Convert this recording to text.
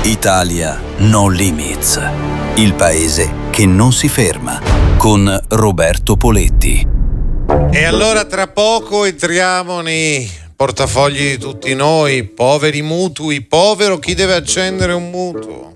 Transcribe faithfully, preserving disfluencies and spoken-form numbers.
Italia No Limits. Il paese che non si ferma. Con Roberto Poletti. E allora tra poco entriamo nei portafogli di tutti noi. Poveri mutui. Povero chi deve accendere un mutuo.